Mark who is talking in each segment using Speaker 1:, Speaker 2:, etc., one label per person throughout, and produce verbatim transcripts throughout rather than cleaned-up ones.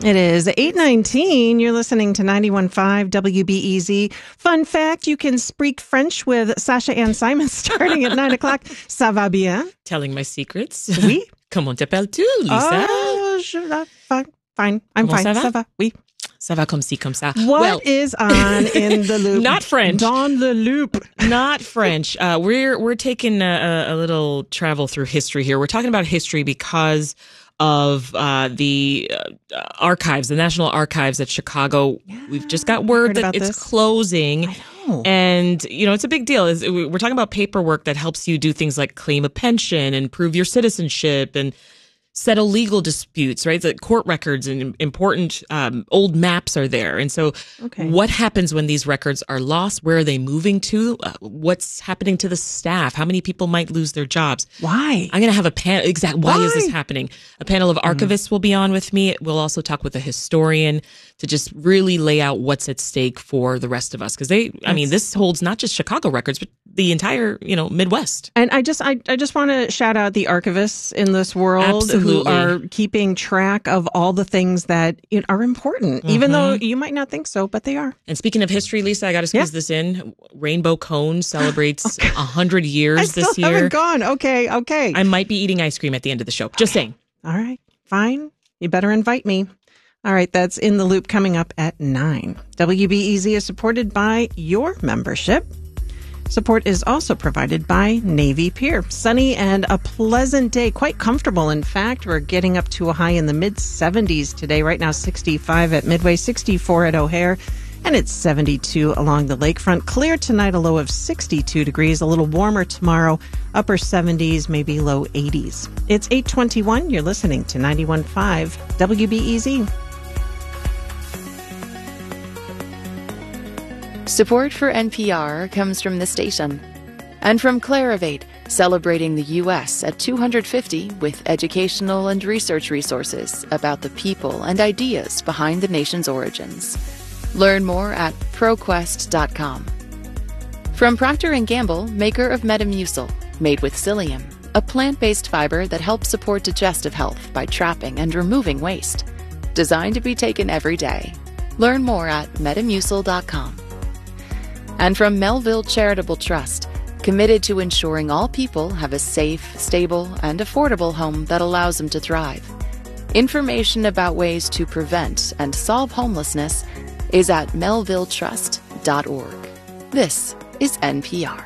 Speaker 1: It is eight nineteen. You're listening to ninety-one point five W B E Z. Fun fact, you can speak French with Sasha Ann Simon starting at nine o'clock. Ça va bien?
Speaker 2: Telling my secrets.
Speaker 1: Oui.
Speaker 2: Comment t'appelles-tu, Lisa?
Speaker 1: Oh, je, uh, fine. Fine. I'm
Speaker 2: Comment
Speaker 1: fine.
Speaker 2: ça va?
Speaker 1: Ça va? Oui.
Speaker 2: Ça va comme ci, comme ça.
Speaker 1: What
Speaker 2: well,
Speaker 1: is on in the loop?
Speaker 2: Not French.
Speaker 1: Dans le loop.
Speaker 2: Not French. Uh, we're we're taking a, a little travel through history here. We're talking about history because of uh, the uh, archives, the National Archives at Chicago. Yeah, We've just got word that it's
Speaker 1: this.
Speaker 2: closing.
Speaker 1: I know.
Speaker 2: And, you know, it's a big deal. It's, we're talking about paperwork that helps you do things like claim a pension and prove your citizenship and settle legal disputes, right? The court records and important um, old maps are there. And so
Speaker 1: okay.
Speaker 2: What happens when these records are lost? Where are they moving to? Uh, what's happening to the staff? How many people might lose their jobs?
Speaker 1: Why?
Speaker 2: I'm going to have a panel. Exact. Why,
Speaker 1: Why
Speaker 2: is this happening? A panel of archivists mm. will be on with me. We'll also talk with a historian to just really lay out what's at stake for the rest of us. Because they, That's... I mean, this holds not just Chicago records, but the entire, you know, Midwest.
Speaker 1: And I just, I, I just want to shout out the archivists in this world
Speaker 2: Absolutely.
Speaker 1: who are keeping track of all the things that you know, are important, mm-hmm. even though you might not think so, but they are.
Speaker 2: And speaking of history, Lisa, I got to squeeze
Speaker 1: yeah.
Speaker 2: this in. Rainbow Cone celebrates a
Speaker 1: okay.
Speaker 2: hundred years
Speaker 1: I
Speaker 2: this
Speaker 1: still
Speaker 2: year.
Speaker 1: haven't gone. Okay, okay.
Speaker 2: I might be eating ice cream at the end of the show. Just
Speaker 1: okay.
Speaker 2: saying.
Speaker 1: All right, fine. You better invite me. All right, that's In the Loop coming up at nine. W B E Z is supported by your membership. Support is also provided by Navy Pier. Sunny and a pleasant day, quite comfortable. In fact, we're getting up to a high in the mid seventies today. Right now, sixty-five at Midway, sixty-four at O'Hare, and it's seventy-two along the lakefront. Clear tonight, a low of sixty-two degrees. A little warmer tomorrow, upper seventies, maybe low eighties. It's eight twenty-one. You're listening to ninety-one point five W B E Z.
Speaker 3: Support for N P R comes from the station and from Clarivate, celebrating the U S at two hundred fifty with educational and research resources about the people and ideas behind the nation's origins. Learn more at ProQuest dot com. From Procter and Gamble, maker of Metamucil, made with psyllium, a plant-based fiber that helps support digestive health by trapping and removing waste. Designed to be taken every day. Learn more at Metamucil dot com. And from Melville Charitable Trust, committed to ensuring all people have a safe, stable, and affordable home that allows them to thrive. Information about ways to prevent and solve homelessness is at melville trust dot org. This is N P R.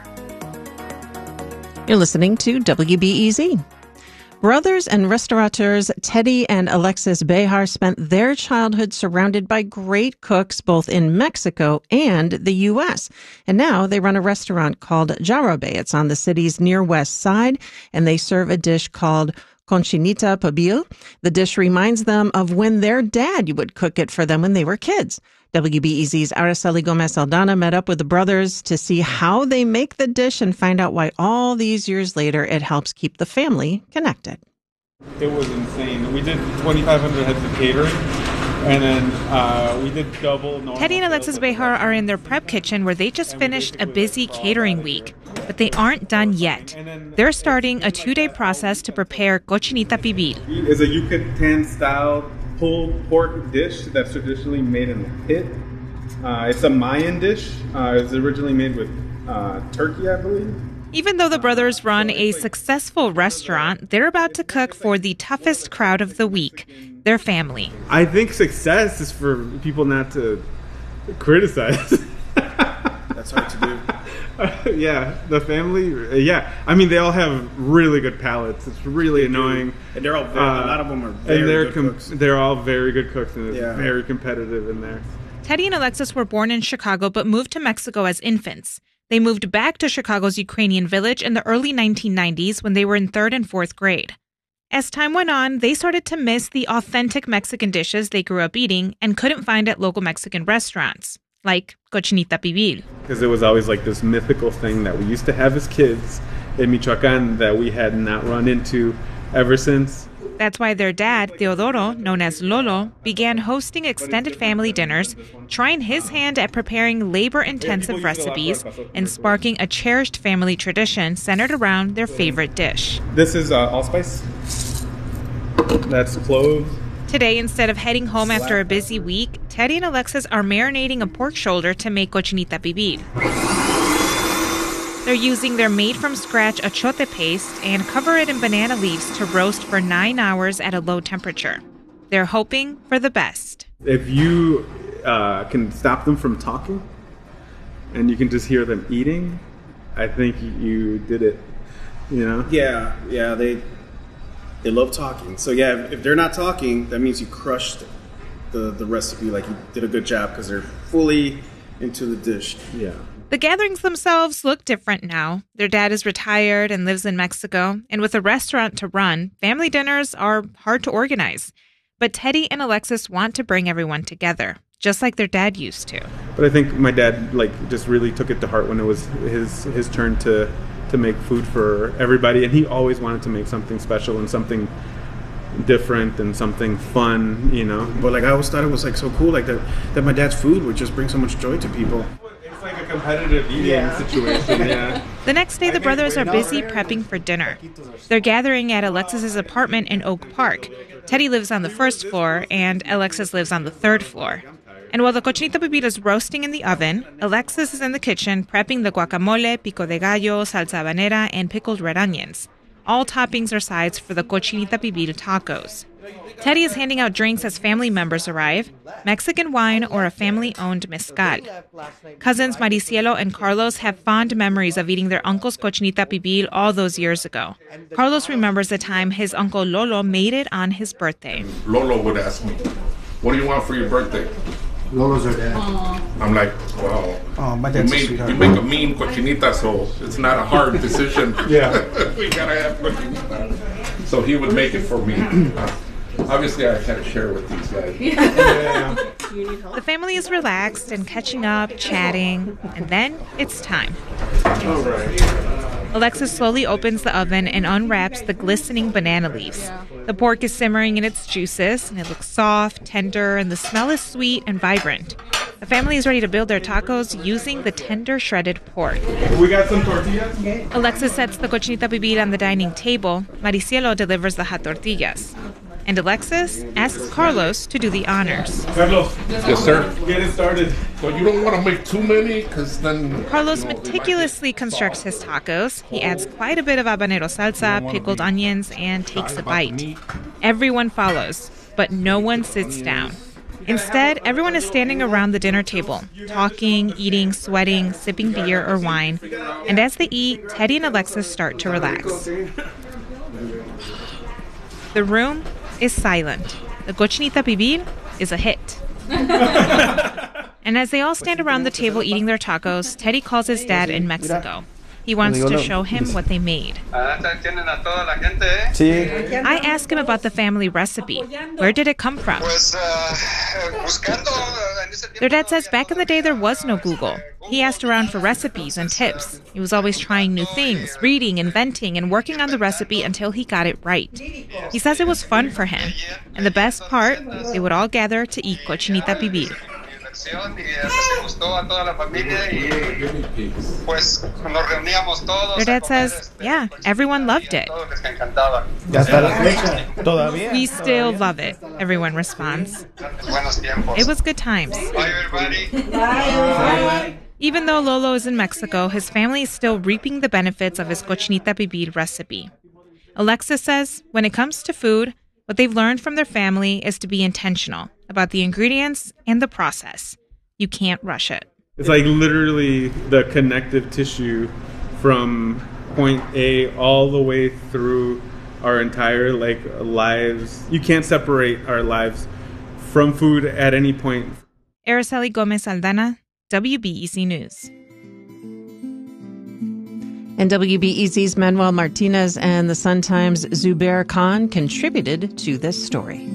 Speaker 1: You're listening to W B E Z. Brothers and restaurateurs Teddy and Alexis Behar spent their childhood surrounded by great cooks both in Mexico and the U S. And now they run a restaurant called Jarabe. It's on the city's near west side, and they serve a dish called Cochinita Pibil. The dish reminds them of when their dad would cook it for them when they were kids. W B E Z's Araceli Gomez-Aldana met up with the brothers to see how they make the dish and find out why all these years later it helps keep the family connected.
Speaker 4: It was insane. We did twenty-five hundred heads of catering, and then uh, we did double.
Speaker 5: Teddy and Alexis Behar are in their prep kitchen where they just finished a busy catering week, but they aren't done yet. They're starting a two-day process to prepare Cochinita Pibil.
Speaker 4: It's a Yucatan-style pulled pork dish that's traditionally made in the pit. Uh, it's a Mayan dish. Uh, it was originally made with uh, turkey, I believe.
Speaker 5: Even though the brothers run a successful restaurant, they're about to cook for the toughest crowd of the week, their family.
Speaker 4: I think success is for people not to criticize.
Speaker 6: That's hard to do.
Speaker 4: Uh, yeah, the family, uh, yeah. I mean, they all have really good palates. It's really
Speaker 6: they
Speaker 4: annoying.
Speaker 6: Do. And they're all, very, uh, a lot of them are very
Speaker 4: and they're
Speaker 6: good
Speaker 4: com-
Speaker 6: cooks.
Speaker 4: They're all very good cooks, and it's
Speaker 6: yeah.
Speaker 4: very competitive in there.
Speaker 5: Teddy and Alexis were born in Chicago but moved to Mexico as infants. They moved back to Chicago's Ukrainian village in the early nineteen nineties when they were in third and fourth grade. As time went on, they started to miss the authentic Mexican dishes they grew up eating and couldn't find at local Mexican restaurants, like Cochinita Pibil.
Speaker 4: Because it was always like this mythical thing that we used to have as kids in Michoacan that we had not run into ever since.
Speaker 5: That's why their dad, Teodoro, known as Lolo, began hosting extended family dinners, trying his hand at preparing labor-intensive recipes and sparking a cherished family tradition centered around their favorite dish.
Speaker 4: This is uh, allspice. That's cloves,
Speaker 5: Today, instead of heading home after a busy week, Teddy and Alexis are marinating a pork shoulder to make cochinita pibil. They're using their made-from-scratch achote paste and cover it in banana leaves to roast for nine hours at a low temperature. They're hoping for the best.
Speaker 4: If you uh, can stop them from talking and you can just hear them eating, I think you did it, you know?
Speaker 6: Yeah, yeah, they they love talking. So yeah, if, if they're not talking, that means you crushed the, the recipe, like you did a good job because they're fully into the dish.
Speaker 4: Yeah.
Speaker 5: The gatherings themselves look different now. Their dad is retired and lives in Mexico, and with a restaurant to run, family dinners are hard to organize. But Teddy and Alexis want to bring everyone together, just like their dad used to.
Speaker 4: But I think my dad like just really took it to heart when it was his his turn to to make food for everybody, and he always wanted to make something special and something different and something fun, you know.
Speaker 6: But like I always thought it was like so cool, like that that my dad's food would just bring so much joy to people.
Speaker 4: It's like a competitive eating yeah. situation. Yeah.
Speaker 5: The next day, the brothers are busy prepping for dinner. They're gathering at Alexis's apartment in Oak Park. Teddy lives on the first floor, and Alexis lives on the third floor. And while the cochinita pibil is roasting in the oven, Alexis is in the kitchen prepping the guacamole, pico de gallo, salsa habanera, and pickled red onions. All toppings are sides for the cochinita pibil tacos. Teddy is handing out drinks as family members arrive, Mexican wine or a family-owned mezcal. Cousins Maricielo and Carlos have fond memories of eating their uncle's cochinita pibil all those years ago. Carlos remembers the time his uncle Lolo made it on his birthday.
Speaker 7: Lolo would ask me, what do you want for your birthday?
Speaker 8: Lolo's our dad.
Speaker 7: I'm like, wow.
Speaker 8: Oh, my dad's
Speaker 7: you,
Speaker 8: a
Speaker 7: made,
Speaker 8: sweetheart.
Speaker 7: you make a mean cochinita, so it's not a hard decision.
Speaker 4: Yeah.
Speaker 7: We gotta have cochinita. So he would make it for me. Uh, obviously, I had to share with these guys.
Speaker 4: Yeah.
Speaker 5: The family is relaxed and catching up, chatting, and then it's time.
Speaker 4: All right.
Speaker 5: Alexis slowly opens the oven and unwraps the glistening banana leaves. The pork is simmering in its juices, and it looks soft, tender, and the smell is sweet and vibrant. The family is ready to build their tacos using the tender shredded pork.
Speaker 4: We got some tortillas.
Speaker 5: Alexis sets the cochinita pibil on the dining table. Maricielo delivers the hot tortillas. And Alexis asks Carlos to do the honors.
Speaker 4: Carlos.
Speaker 7: Yes, sir.
Speaker 4: Get it started.
Speaker 7: So you don't want to make too many, because then...
Speaker 5: Carlos meticulously constructs his tacos. He adds quite a bit of habanero salsa, pickled onions, and takes a bite. Everyone follows, but no one sits down. Instead, everyone is standing around the dinner table, talking, eating, sweating, sipping beer or wine. And as they eat, Teddy and Alexis start to relax. The room is silent. The cochinita pibil is a hit. And as they all stand around the table eating their tacos, Teddy calls his dad in Mexico. He wants to show him what they made. I ask him about the family recipe. Where did it come from? Their dad says back in the day there was no Google. He asked around for recipes and tips. He was always trying new things, reading, inventing, and working on the recipe until he got it right. He says it was fun for him. And the best part, they would all gather to eat cochinita pibil. Their dad says, yeah, everyone loved it. We still love it, everyone responds. It was good times. Even though Lolo is in Mexico, his family is still reaping the benefits of his cochinita pibil recipe. Alexis says, when it comes to food, what they've learned from their family is to be intentional about the ingredients and the process. You can't rush it.
Speaker 4: It's like literally the connective tissue from point A all the way through our entire like lives. You can't separate our lives from food at any point.
Speaker 5: Araceli Gomez Aldana, W B E Z News.
Speaker 1: And W B E Z's Manuel Martinez and the Sun-Times' Zubair Khan contributed to this story.